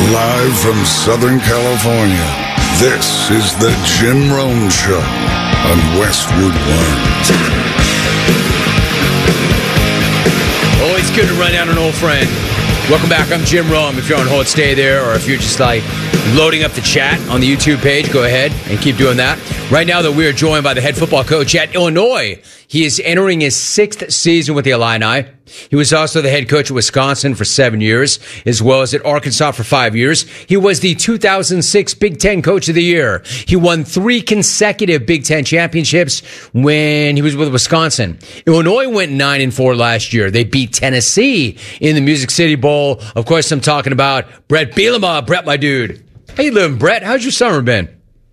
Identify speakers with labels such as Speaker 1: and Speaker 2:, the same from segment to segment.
Speaker 1: Live from Southern California, this is the Jim Rome Show on Westwood One.
Speaker 2: Always good to run down an old friend. Welcome back. I'm Jim Rome. If you're on hold, stay there. Or if you're just like loading up the chat on the YouTube page, go ahead and keep doing that. Right now, though, we are joined by the head football coach at Illinois. He is entering his 6th season with the Illini. He was also the head coach at Wisconsin for 7 years, as well as at Arkansas for 5 years. He was the 2006 Big Ten Coach of the Year. He won 3 consecutive Big Ten championships when he was with Wisconsin. Illinois went 9-4 last year. They beat Tennessee in the Music City Bowl. Of course, I'm talking about Bret Bielema. Bret, my dude. How you living, Bret? How's your summer been?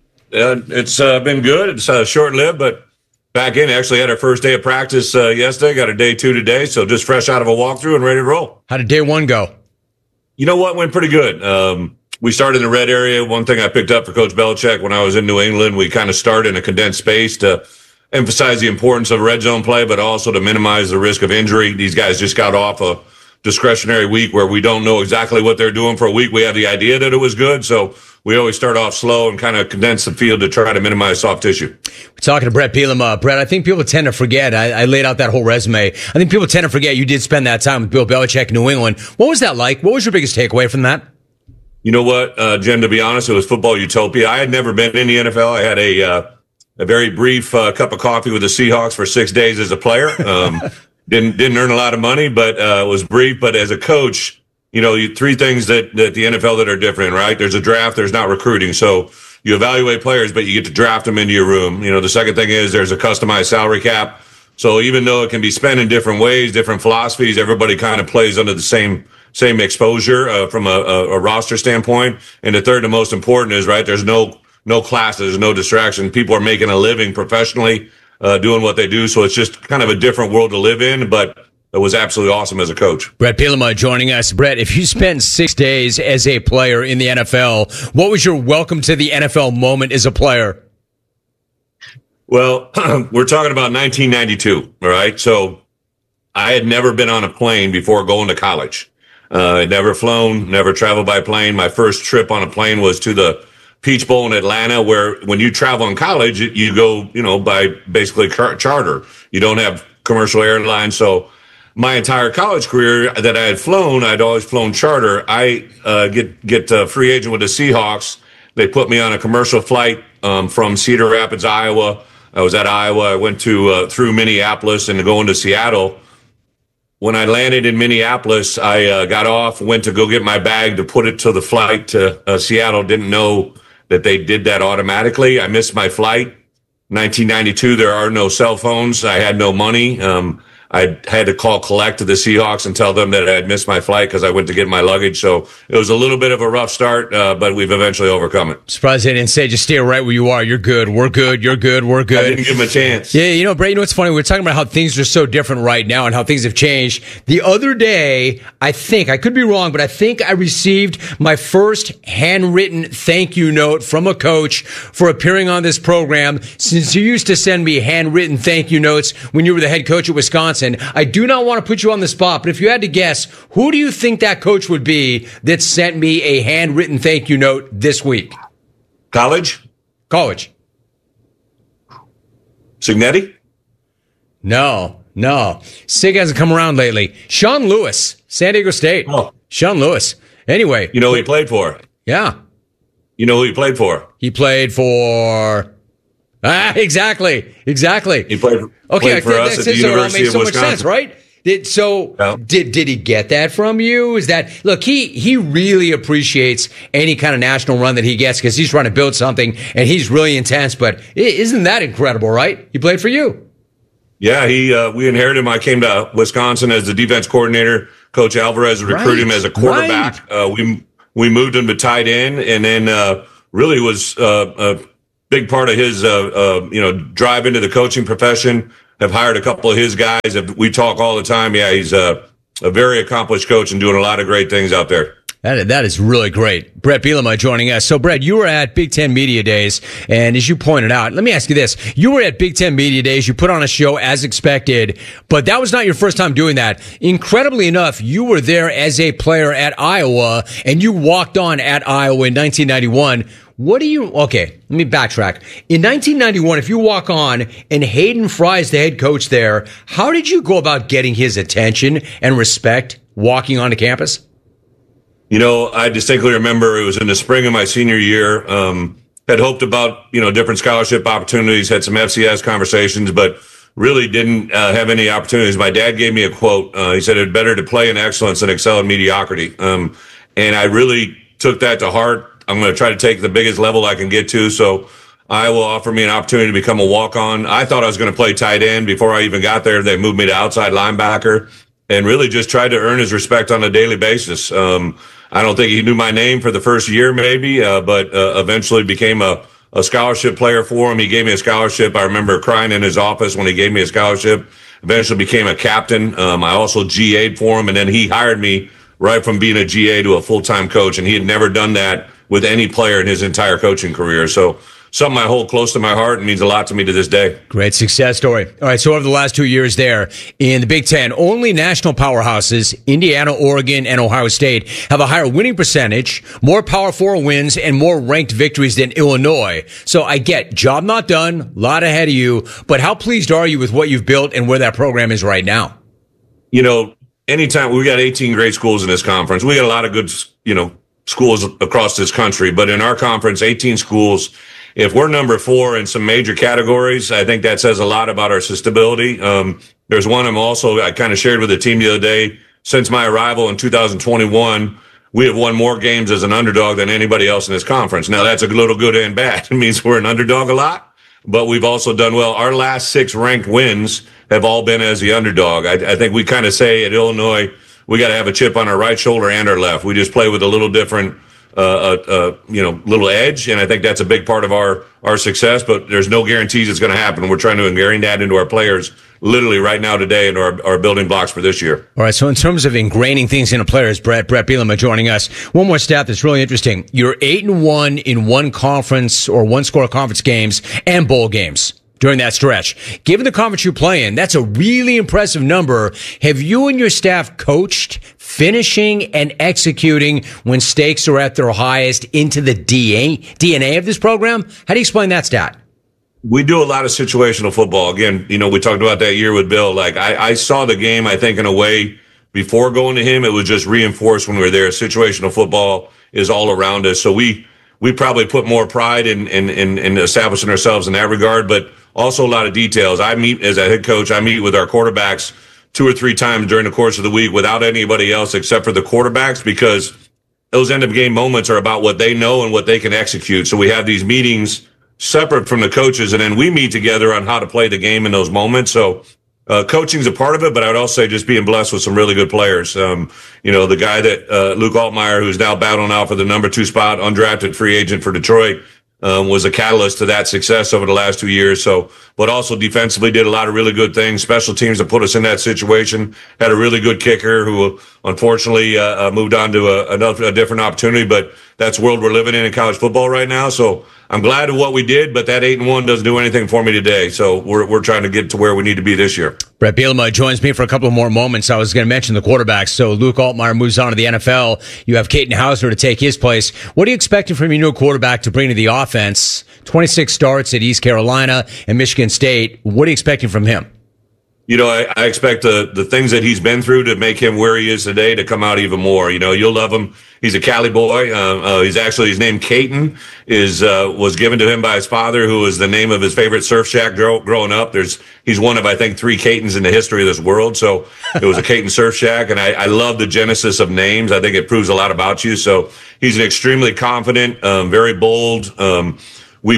Speaker 3: It's been good. It's short-lived, but back in. Actually had our first day of practice yesterday. Got a day 2 today, so just fresh out of a walkthrough and ready to roll.
Speaker 2: How did day 1 go?
Speaker 3: You know what? Went pretty good. We started in the red area. One thing I picked up for Coach Belichick when I was in New England, we kind of started in a condensed space to emphasize the importance of red zone play, but also to minimize the risk of injury. These guys just got off a discretionary week where we don't know exactly what they're doing for a week. We have the idea that it was good, so we always start off slow and kind of condense the field to try to minimize soft tissue.
Speaker 2: We're talking to Bret Bielema. Bret, I think people tend to forget. I laid out that whole resume. I think people tend to forget you did spend that time with Bill Belichick in New England. What was that like? What was your biggest takeaway from that?
Speaker 3: You know what, Jim, to be honest, it was football utopia. I had never been in the NFL. I had a very brief cup of coffee with the Seahawks for 6 days as a player. Didn't earn a lot of money, but it was brief. But as a coach, you know, 3 things that the NFL that are different, right? There's a draft, there's not recruiting. So you evaluate players, but you get to draft them into your room. You know, the second thing is there's a customized salary cap. So even though it can be spent in different ways, different philosophies, everybody kind of plays under the same exposure from a roster standpoint. And the third and most important is, right, there's no classes, there's no distraction. People are making a living professionally doing what they do. So it's just kind of a different world to live in, but it was absolutely awesome as a coach.
Speaker 2: Bret Bielema joining us. Bret, if you spent 6 days as a player in the NFL, what was your welcome to the NFL moment as a player?
Speaker 3: Well, we're talking about 1992, all right? So I had never been on a plane before going to college. I'd never flown, never traveled by plane. My first trip on a plane was to the Peach Bowl in Atlanta, where when you travel in college, you go, you know, by basically charter. You don't have commercial airlines. So my entire college career that I had flown, I'd always flown charter. I get a free agent with the Seahawks. They put me on a commercial flight from Cedar Rapids, Iowa. I was at Iowa. I went to through Minneapolis and going to Seattle. When I landed in Minneapolis, I got off, went to go get my bag to put it to the flight to Seattle. Didn't know that they did that automatically. I missed my flight. 1992, there are no cell phones. I had no money. I had to call collect to the Seahawks and tell them that I had missed my flight because I went to get my luggage. So it was a little bit of a rough start, but we've eventually overcome it.
Speaker 2: Surprised they didn't say, just stay right where you are. You're good. We're good. You're good. We're good.
Speaker 3: I didn't give them a chance.
Speaker 2: Yeah, you know, Bret, you know what's funny? We're talking about how things are so different right now and how things have changed. The other day, I could be wrong, but I think I received my first handwritten thank you note from a coach for appearing on this program. Since you used to send me handwritten thank you notes when you were the head coach at Wisconsin, I do not want to put you on the spot, but if you had to guess, who do you think that coach would be that sent me a handwritten thank you note this week?
Speaker 3: College? Cignetti?
Speaker 2: No. Sig hasn't come around lately. Sean Lewis, San Diego State.
Speaker 3: Oh.
Speaker 2: Sean Lewis. Anyway.
Speaker 3: You know who he played for?
Speaker 2: Yeah.
Speaker 3: You know who he played for?
Speaker 2: He played for... exactly.
Speaker 3: He played for us at the University of Wisconsin.
Speaker 2: Much sense, right? Did he get that from you? Is that, look, he really appreciates any kind of national run that he gets because he's trying to build something and he's really intense, but isn't that incredible, right? He played for you.
Speaker 3: Yeah, we inherited him. I came to Wisconsin as the defense coordinator. Coach Alvarez recruited him as a quarterback. Right. We moved him to tight end, and then really was a big part of his drive into the coaching profession. Have hired a couple of his guys. We talk all the time. Yeah, he's a very accomplished coach and doing a lot of great things out there.
Speaker 2: That is really great. Brett Bielema joining us. So, Brett, you were at Big Ten Media Days, and as you pointed out, let me ask you this. You were at Big Ten Media Days. You put on a show as expected, but that was not your first time doing that. Incredibly enough, you were there as a player at Iowa, and you walked on at Iowa in 1991. Okay, let me backtrack. In 1991, if you walk on and Hayden Fry is the head coach there, how did you go about getting his attention and respect walking onto campus?
Speaker 3: I distinctly remember it was in the spring of my senior year. Had hoped about, different scholarship opportunities, had some FCS conversations, but really didn't have any opportunities. My dad gave me a quote. He said, "It's better to play in excellence than excel in mediocrity." And I really took that to heart. I'm going to try to take the biggest level I can get to. So Iowa offered me an opportunity to become a walk-on. I thought I was going to play tight end before I even got there. They moved me to outside linebacker and really just tried to earn his respect on a daily basis. I don't think he knew my name for the first year, maybe, but eventually became a scholarship player for him. He gave me a scholarship. I remember crying in his office when he gave me a scholarship. Eventually became a captain. I also GA'd for him, and then he hired me right from being a GA to a full-time coach, and he had never done that with any player in his entire coaching career. So something I hold close to my heart and means a lot to me to this day.
Speaker 2: Great success story. All right, so over the last 2 years there in the Big Ten, only national powerhouses, Indiana, Oregon, and Ohio State, have a higher winning percentage, more Power 4 wins, and more ranked victories than Illinois. So I get, job not done, a lot ahead of you, but how pleased are you with what you've built and where that program is right now?
Speaker 3: Anytime we got 18 great schools in this conference, we got a lot of good, schools across this country, but in our conference, 18 schools. If we're number 4 in some major categories, I think that says a lot about our stability. There's one I kind of shared with the team the other day. Since my arrival in 2021, we have won more games as an underdog than anybody else in this conference. Now, that's a little good and bad. It means we're an underdog a lot, but we've also done well. Our last 6 ranked wins have all been as the underdog. I think we kind of say at Illinois, we got to have a chip on our right shoulder and our left. We just play with a little different little edge. And I think that's a big part of our success, but there's no guarantees it's going to happen. We're trying to ingrain that into our players literally right now today into our building blocks for this year.
Speaker 2: All right. So in terms of ingraining things into players, Brett Bielema joining us. One more stat that's really interesting. You're 8-1 in one conference or one score conference games and bowl games during that stretch. Given the conference you play in, that's a really impressive number. Have you and your staff coached finishing and executing when stakes are at their highest into the DNA of this program? How do you explain that stat?
Speaker 3: We do a lot of situational football. Again, we talked about that year with Bill. Like I saw the game, I think in a way before going to him, it was just reinforced when we were there. Situational football is all around us. So we probably put more pride in establishing ourselves in that regard, but also a lot of details. As a head coach, I meet with our quarterbacks 2 or 3 times during the course of the week without anybody else except for the quarterbacks, because those end of game moments are about what they know and what they can execute. So we have these meetings separate from the coaches, and then we meet together on how to play the game in those moments. So coaching's a part of it, but I would also say just being blessed with some really good players. The guy that Luke Altmaier, who's now battling out for the number 2 spot, undrafted free agent for Detroit, was a catalyst to that success over the last 2 years. So, but also defensively did a lot of really good things. Special teams that put us in that situation. Had a really good kicker who unfortunately moved on to a different opportunity. But that's the world we're living in college football right now. So I'm glad of what we did, but that 8-1 doesn't do anything for me today. So we're trying to get to where we need to be this year.
Speaker 2: Brett Bielema joins me for a couple of more moments. I was going to mention the quarterbacks. So Luke Altmaier moves on to the NFL. You have Caden Hauser to take his place. What are you expecting from your new quarterback to bring to the offense? 26 starts at East Carolina and Michigan State. What are you expecting from him?
Speaker 3: I expect the things that he's been through to make him where he is today to come out even more. You'll love him. He's a Cali boy. His name Caton was given to him by his father, who was the name of his favorite surf shack growing up. He's one of, I think, 3 Catons in the history of this world. So it was a Caton surf shack. And I love the genesis of names. I think it proves a lot about you. So he's an extremely confident, very bold, we're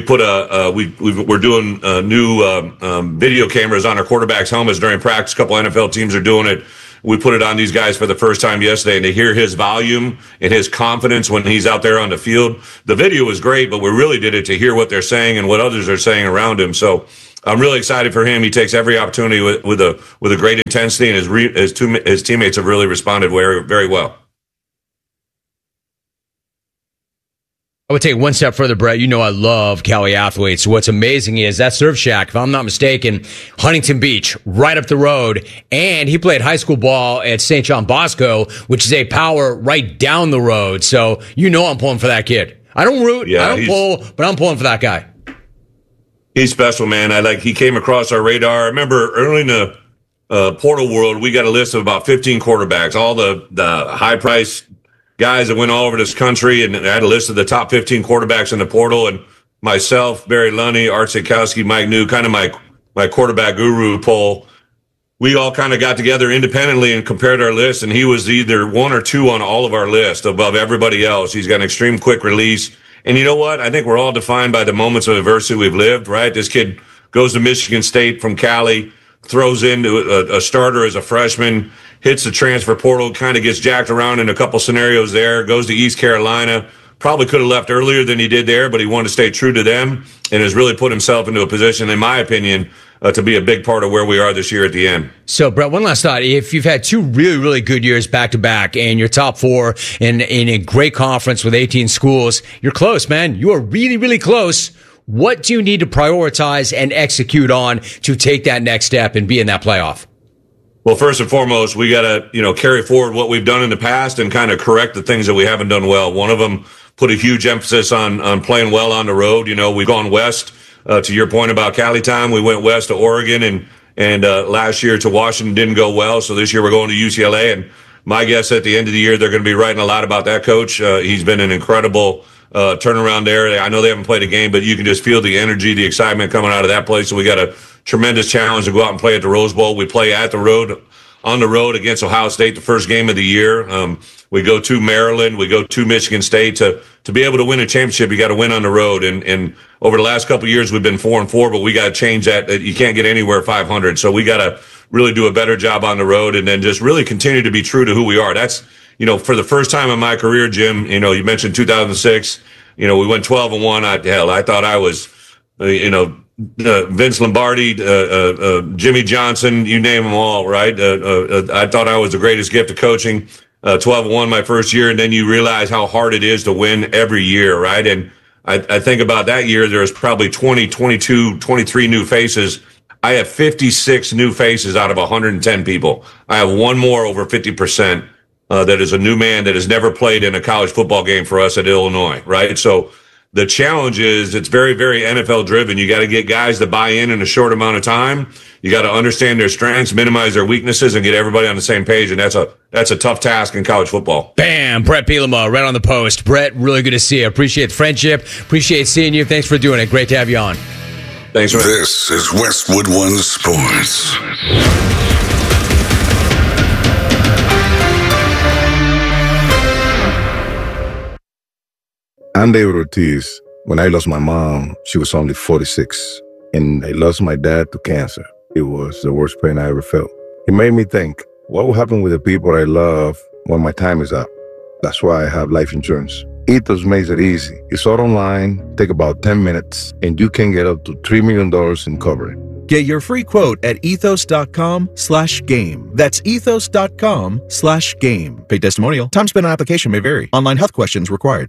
Speaker 3: doing new video cameras on our quarterbacks' helmets during practice. A couple NFL teams are doing it. We put it on these guys for the first time yesterday, and to hear his volume and his confidence when he's out there on the field. The video was great, but we really did it to hear what they're saying and what others are saying around him. So I'm really excited for him. He takes every opportunity with a great intensity, and his teammates have really responded very, very well.
Speaker 2: I would take one step further, Brett. You know I love Cali athletes. What's amazing is that Surf Shack, if I'm not mistaken, Huntington Beach, right up the road. And he played high school ball at St. John Bosco, which is a power right down the road. So you know I'm pulling for that kid. I don't root, I don't pull, but I'm pulling for that guy.
Speaker 3: He's special, man. He came across our radar. I remember early in the portal world, we got a list of about 15 quarterbacks, all the high price guys that went all over this country, and I had a list of the top 15 quarterbacks in the portal, and myself, Barry Lunny, Art Sikowski, Mike New, kind of my quarterback guru poll. We all kind of got together independently and compared our list, and he was either 1 or 2 on all of our list above everybody else. He's got an extreme quick release. And you know what? I think we're all defined by the moments of adversity we've lived, right? This kid goes to Michigan State from Cali, throws into a starter as a freshman, hits the transfer portal, kind of gets jacked around in a couple scenarios there, goes to East Carolina, probably could have left earlier than he did there, but he wanted to stay true to them and has really put himself into a position, in my opinion, to be a big part of where we are this year at the end.
Speaker 2: So, Brett, one last thought. If you've had 2 really, really good years back-to-back and you're top 4 in a great conference with 18 schools, you're close, man. You are really, really close. What do you need to prioritize and execute on to take that next step and be in that playoff?
Speaker 3: Well, first and foremost, we got to, carry forward what we've done in the past and kind of correct the things that we haven't done well. One of them put a huge emphasis on playing well on the road. We've gone west, to your point about Cali time. We went west to Oregon and last year to Washington didn't go well. So this year we're going to UCLA, and my guess at the end of the year, they're going to be writing a lot about that coach. He's been an incredible turnaround there. I know they haven't played a game, but you can just feel the energy, the excitement coming out of that place. So we got a tremendous challenge to go out and play at the Rose Bowl. We play on the road against Ohio State, the first game of the year. We go to Maryland, we go to Michigan State. To be able to win a championship, you got to win on the road. And over the last couple of years, we've been 4-4, but we got to change that. You can't get anywhere 500. So we got to really do a better job on the road and then just really continue to be true to who we are. That's, for the first time in my career, Jim, you mentioned 2006, we went 12-1. I thought I was, Vince Lombardi, Jimmy Johnson, you name them all, right? I thought I was the greatest gift of coaching, 12-1 my first year. And then you realize how hard it is to win every year, right? And I think about that year, there's probably 20, 22, 23 new faces. I have 56 new faces out of 110 people. I have one more over 50%, that is a new man that has never played in a college football game for us at Illinois, right? So the challenge is it's very, very NFL driven. You got to get guys to buy in a short amount of time. You got to understand their strengths, minimize their weaknesses, and get everybody on the same page. And that's a tough task in college football.
Speaker 2: Bam! Brett Bielema, right on the post. Brett, really good to see you. Appreciate the friendship. Appreciate seeing you. Thanks for doing it. Great to have you on.
Speaker 3: Thanks, man.
Speaker 1: This is Westwood One Sports.
Speaker 4: I'm David Ortiz. When I lost my mom, she was only 46, and I lost my dad to cancer. It was the worst pain I ever felt. It made me think, what will happen with the people I love when my time is up? That's why I have life insurance. Ethos makes it easy. It's all online, take about 10 minutes, and you can get up to $3 million in coverage.
Speaker 5: Get your free quote at ethos.com/game. That's ethos.com/game. Paid testimonial. Time spent on application may vary. Online health questions required.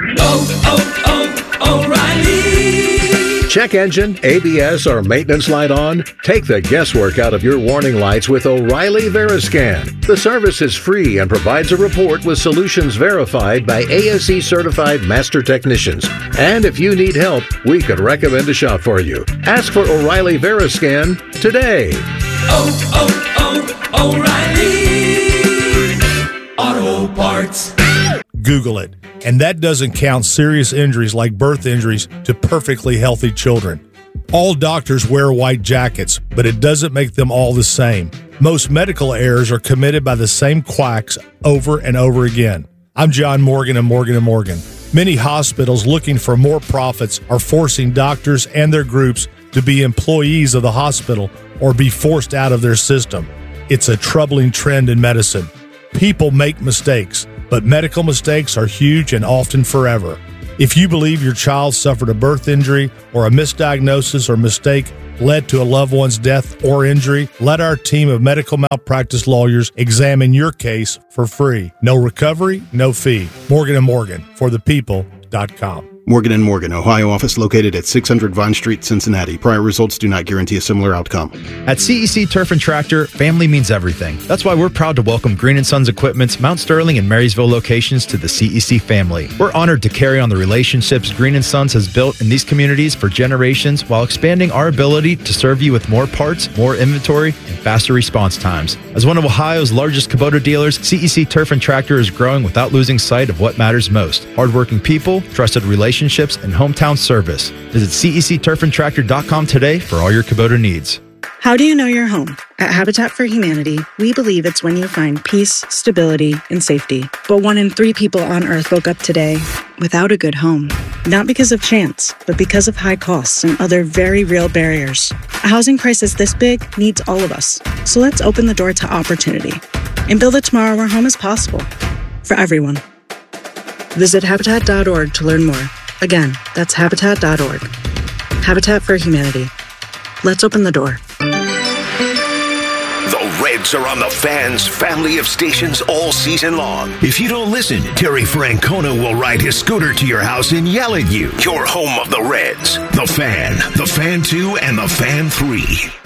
Speaker 6: O'Reilly. Check engine, ABS, or maintenance light on? Take the guesswork out of your warning lights with O'Reilly Veriscan. The service is free and provides a report with solutions verified by ASE certified master technicians. And if you need help, we could recommend a shop for you. Ask for O'Reilly Veriscan today.
Speaker 7: O'Reilly Auto Parts.
Speaker 8: Google it. And that doesn't count serious injuries like birth injuries to perfectly healthy children. All doctors wear white jackets, but it doesn't make them all the same. Most medical errors are committed by the same quacks over and over again. I'm John Morgan of Morgan & Morgan. Many hospitals looking for more profits are forcing doctors and their groups to be employees of the hospital or be forced out of their system. It's a troubling trend in medicine. People make mistakes, but medical mistakes are huge and often forever. If you believe your child suffered a birth injury or a misdiagnosis or mistake led to a loved one's death or injury, let our team of medical malpractice lawyers examine your case for free. No recovery, no fee. Morgan & Morgan, for the people, MorganandMorgan.com.
Speaker 9: Morgan & Morgan, Ohio office located at 600 Vine Street, Cincinnati. Prior results do not guarantee a similar outcome.
Speaker 10: At CEC Turf and Tractor, family means everything. That's why we're proud to welcome Green & Sons Equipment's Mount Sterling and Marysville locations to the CEC family. We're honored to carry on the relationships Green & Sons has built in these communities for generations while expanding our ability to serve you with more parts, more inventory, and faster response times. As one of Ohio's largest Kubota dealers, CEC Turf and Tractor is growing without losing sight of what matters most: hardworking people, trusted relationships, and hometown service. Visit CECTurfandTractor.com today for all your Kubota needs.
Speaker 11: How do you know your home? At Habitat for Humanity, we believe it's when you find peace, stability, and safety. But 1 in 3 people on Earth woke up today without a good home. Not because of chance, but because of high costs and other very real barriers. A housing crisis this big needs all of us. So let's open the door to opportunity and build a tomorrow where home is possible for everyone. Visit Habitat.org to learn more. Again, that's Habitat.org. Habitat for Humanity. Let's open the door.
Speaker 12: The Reds are on the Fan's family of stations all season long. If you don't listen, Terry Francona will ride his scooter to your house and yell at you. Your home of the Reds. The Fan, The Fan 2, and The Fan 3.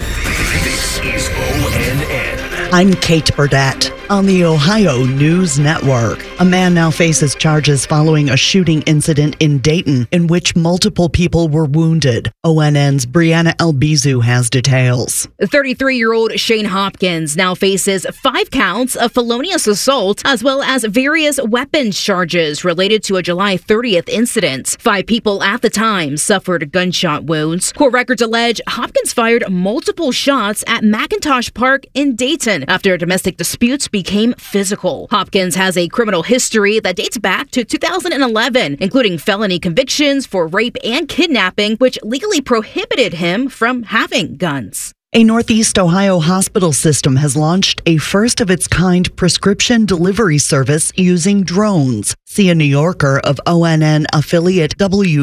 Speaker 12: This is ONN.
Speaker 13: I'm Kate Burdett on the Ohio News Network. A man now faces charges following a shooting incident in Dayton in which multiple people were wounded. ONN's Brianna Albizu has details.
Speaker 14: 33-year-old Shane Hopkins now faces 5 counts of felonious assault as well as various weapons charges related to a July 30th incident. 5 people at the time suffered gunshot wounds. Court records allege Hopkins fired multiple shots at McIntosh Park in Dayton after domestic disputes became physical. Hopkins has a criminal history that dates back to 2011, including felony convictions for rape and kidnapping, which legally prohibited him from having guns.
Speaker 13: A Northeast Ohio hospital system has launched a first-of-its-kind prescription delivery service using drones. See a New Yorker of ONN affiliate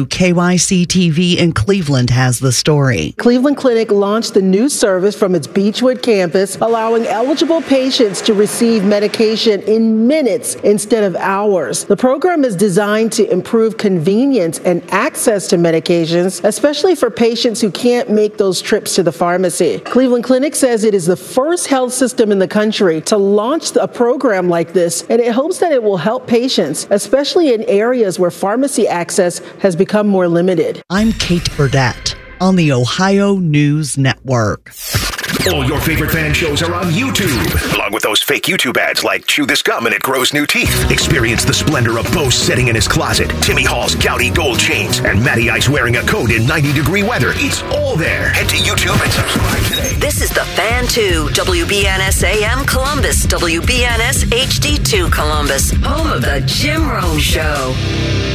Speaker 13: WKYC-TV in Cleveland has the story.
Speaker 15: Cleveland Clinic launched the new service from its Beechwood campus, allowing eligible patients to receive medication in minutes instead of hours. The program is designed to improve convenience and access to medications, especially for patients who can't make those trips to the pharmacy. Cleveland Clinic says it is the first health system in the country to launch a program like this, and it hopes that it will help patients, especially in areas where pharmacy access has become more limited.
Speaker 13: I'm Kate Burdett on the Ohio News Network.
Speaker 12: All your favorite fan shows are on YouTube, along with those fake YouTube ads like Chew This Gum and It Grows New Teeth. Experience the splendor of Bo sitting in his closet, Timmy Hall's gouty gold chains, and Matty Ice wearing a coat in 90-degree weather. It's all there. Head to YouTube and subscribe today.
Speaker 16: This is the Fan 2, WBNS AM Columbus, WBNS HD2 Columbus, home of the Jim Rome Show.